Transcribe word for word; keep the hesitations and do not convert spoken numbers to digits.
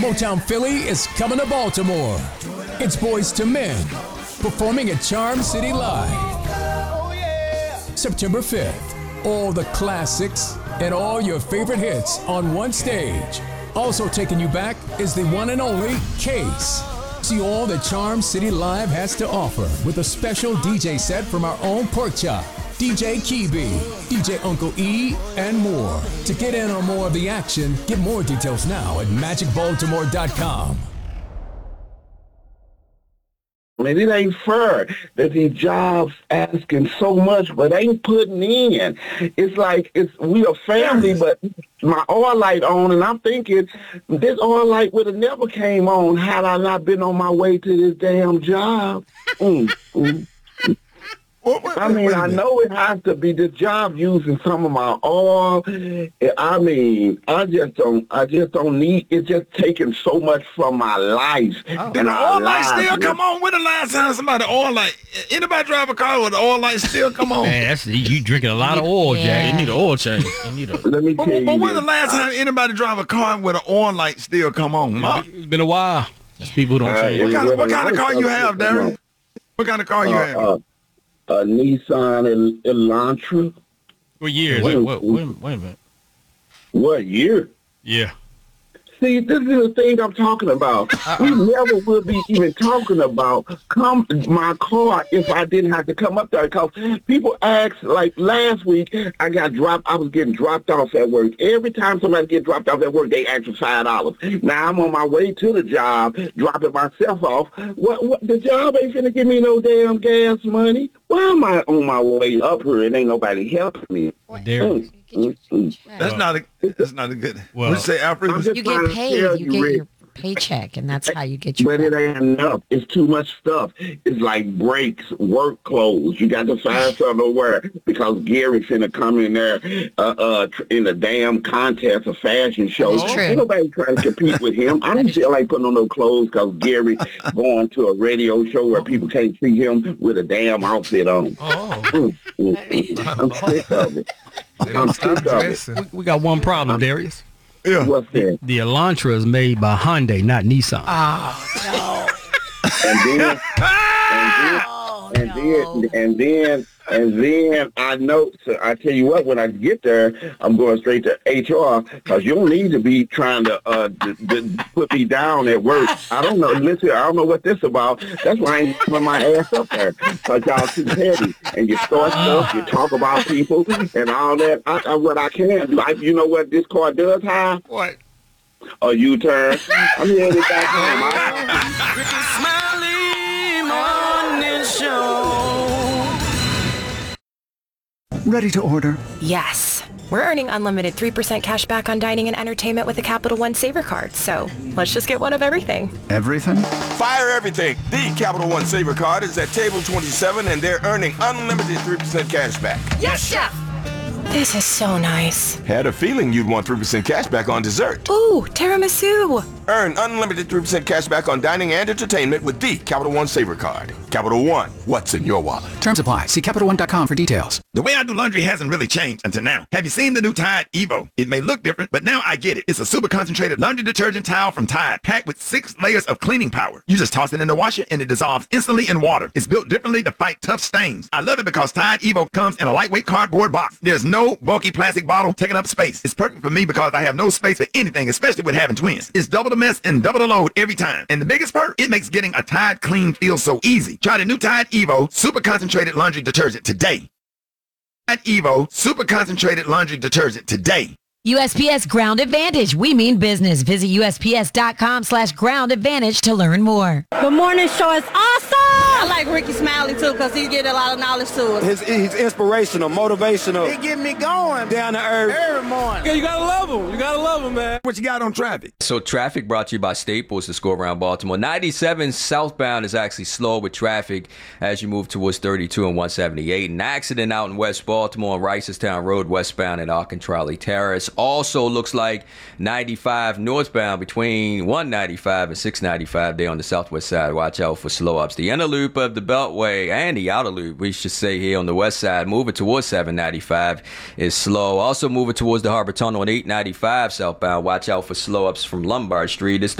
Motown Philly is coming to Baltimore. It's Boys to Men, performing at Charm City Live. September fifth, all the classics and all your favorite hits on one stage. Also taking you back is the one and only Case. See all that Charm City Live has to offer with a special D J set from our own Pork Chop, D J Keeby, D J Uncle E, and more. To get in on more of the action, get more details now at magic baltimore dot com. And it ain't fair that these jobs asking so much but ain't putting in. It's like it's we a family, but my oil light on, and I'm thinking this oil light would have never came on had I not been on my way to this damn job. Mm, mm. What, what, I mean, what I know it has to be the job using some of my oil. I mean, I just don't. I just don't need. It's just taking so much from my life. Oh. Did the oil light still come on? When the last time somebody oil light? Anybody drive a car with the oil light still come on? Man, that's you drinking a lot of oil, Yeah. Jack. You need an oil change. You need a. Let me But, tell you. but when this. the last time anybody drive a car with an oil light still come on? Ma? It's been a while. There's people who don't Uh, change. What yeah. kind of what kind of Yeah. car you have, Darren? What kind of car you Uh, have? uh, a Nissan El- Elantra. What year? Wait, wait, wait, wait a minute. What year? Yeah. See, this is the thing I'm talking about. We never would be even talking about come my car if I didn't have to come up there. Because people ask, like last week, I got dropped. I was getting dropped off at work. Every time somebody get dropped off at work, they ask for five dollars. Now I'm on my way to the job, dropping myself off. What? What? The job ain't finna give me no damn gas money. Why am I on my way up here and ain't nobody helping me? Darius. Mm, mm. That's not a that's not a good. Well- What you say, Alfred? I'm just You trying get to paid. tell You you, get Rick. your paycheck, and that's how you get your. But it ain't enough. It's too much stuff. It's like breaks, work clothes. You got to find something to wear because Gary finna come in there uh, uh, tr- in a damn contest, a fashion show. That's true. Ain't nobody trying to compete with him. I don't feel like putting on no clothes because Gary going to a radio show where people can't see him with a damn outfit on. Oh. Mm, mm, mm. I'm sick of it. I'm sick of it. We, we got one problem, Darius. Yeah. What's that? The Elantra is made by Hyundai, not Nissan. And then, and then, and then, and then, and then I know. So I tell you what, when I get there, I'm going straight to H R because you don't need to be trying to uh d- d- put me down at work. I don't know. Listen, I don't know what this about. That's why I ain't putting my ass up there because y'all too petty and you start stuff, you talk about people and all that. I, I, what I can do, I, you know what this car does have? What? A U-turn. I'm headed back home. I- Ready to order. Yes. We're earning unlimited three percent cash back on dining and entertainment with the Capital One Saver card, so let's just get one of everything. Everything? Fire everything. The Capital One Saver card is at table twenty-seven, and they're earning unlimited three percent cash back. Yes, chef! This is so nice. Had a feeling you'd want three percent cash back on dessert. Ooh, tiramisu. Earn unlimited three percent cash back on dining and entertainment with the Capital One Saver card. Capital One, what's in your wallet? Terms apply. See Capital One dot com for details. The way I do laundry hasn't really changed until now. Have you seen the new Tide Evo? It may look different, but now I get it. It's a super concentrated laundry detergent towel from Tide, packed with six layers of cleaning power. You just toss it in the washer and it dissolves instantly in water. It's built differently to fight tough stains. I love it because Tide Evo comes in a lightweight cardboard box. There's no bulky plastic bottle taking up space. It's perfect for me because I have no space for anything, especially with having twins. It's double the mess and double the load every time. And the biggest perk, it makes getting a Tide clean feel so easy. Try the new Tide Evo super concentrated laundry detergent today. Tide Evo super concentrated laundry detergent today. U S P S Ground Advantage. We mean business. Visit U S P S dot com slash ground advantage to learn more. The morning show is awesome. I like Ricky Smiley too because he get a lot of knowledge to us. His, he's inspirational, motivational. He get me going Down to earth. every morning. Yeah, you gotta love him. You gotta love him, man. What you got on traffic? So traffic brought to you by Staples to score around Baltimore. ninety-seven southbound is actually slow with traffic as you move towards thirty-two and one seventy-eight. An accident out in West Baltimore on Ricerstown Road westbound at Arkentrolly Terrace. Also looks like ninety-five northbound between one ninety-five and six ninety-five there on the southwest side. Watch out for slow ups. The inner loop of the Beltway and the outer loop, we should say here on the west side, moving towards seven ninety-five is slow. Also moving towards the Harbor Tunnel on eight ninety-five southbound. Watch out for slow ups from Lombard Street. It's the